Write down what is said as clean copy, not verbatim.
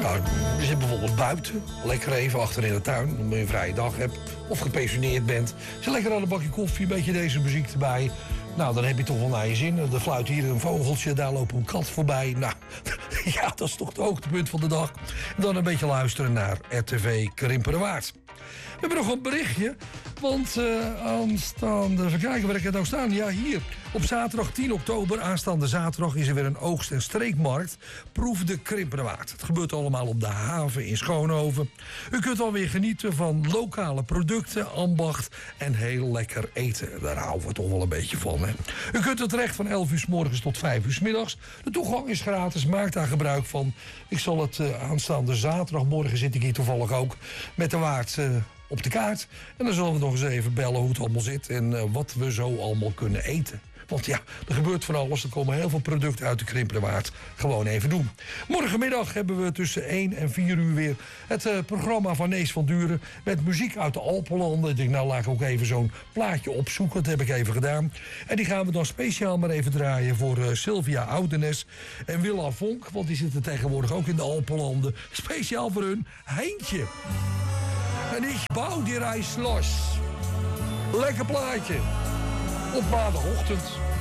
Nou, je zit bijvoorbeeld buiten, lekker even achter in de tuin, omdat je een vrije dag hebt, of gepensioneerd bent. Zit lekker aan een bakje koffie, een beetje deze muziek erbij. Nou, dan heb je toch wel naar je zin. Er fluit hier een vogeltje, daar loopt een kat voorbij. Nou, ja, dat is toch het hoogtepunt van de dag. En dan een beetje luisteren naar RTV Krimpenerwaard. We hebben nog een berichtje, want aanstaande... Even kijken waar ik het nou staan. Ja, hier. Op zaterdag 10 oktober, aanstaande zaterdag... is er weer een oogst- en streekmarkt. Proef de Krimpenerwaard. Het gebeurt allemaal op de haven in Schoonhoven. U kunt alweer genieten van lokale producten, ambacht... en heel lekker eten. Daar houden we toch wel een beetje van, hè. U kunt er terecht van 11 uur 's morgens tot 5 uur 's middags. De toegang is gratis, maak daar gebruik van. Ik zal het aanstaande zaterdagmorgen, zit ik hier toevallig ook... met de waard... op de kaart. En dan zullen we nog eens even bellen hoe het allemaal zit... en wat we zo allemaal kunnen eten. Want ja, er gebeurt van alles. Er komen heel veel producten uit de Krimpenerwaard. Gewoon even doen. Morgenmiddag hebben we tussen 1 en 4 uur weer... het programma van Nees van Duren... met muziek uit de Alpenlanden. Ik denk, nou laat ik ook even zo'n plaatje opzoeken. Dat heb ik even gedaan. En die gaan we dan speciaal maar even draaien... voor Sylvia Oudenes en Willa Vonk. Want die zitten tegenwoordig ook in de Alpenlanden. Speciaal voor hun Heintje. En ik bouw die reis los. Lekker plaatje. Op maandagochtend.